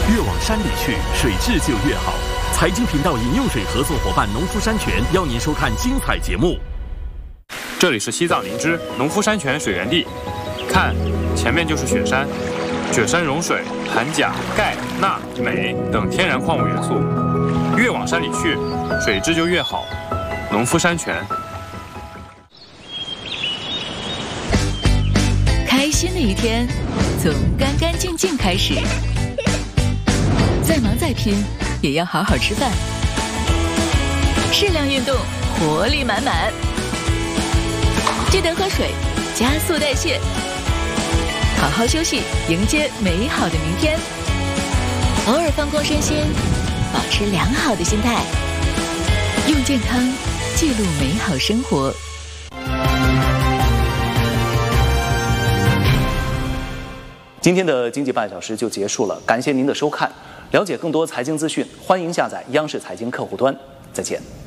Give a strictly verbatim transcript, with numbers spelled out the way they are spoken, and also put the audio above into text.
越往山里去，水质就越好。财经频道饮用水合作伙伴农夫山泉邀您收看精彩节目。 这里是西藏林芝农夫山泉水源地，看，前面就是雪山，雪山融水含钾、钙、钠、镁等天然矿物元素，越往山里去，水质就越好。农夫山泉。 开心的一天从干干净净开始，再忙再拼也要好好吃饭，适量运动，活力满满。记得喝水，加速代谢，好好休息，迎接美好的明天。偶尔放空身心，保持良好的心态，用健康记录美好生活。 今天的经济半小时就结束了，感谢您的收看。了解更多财经资讯，欢迎下载央视财经客户端。再见。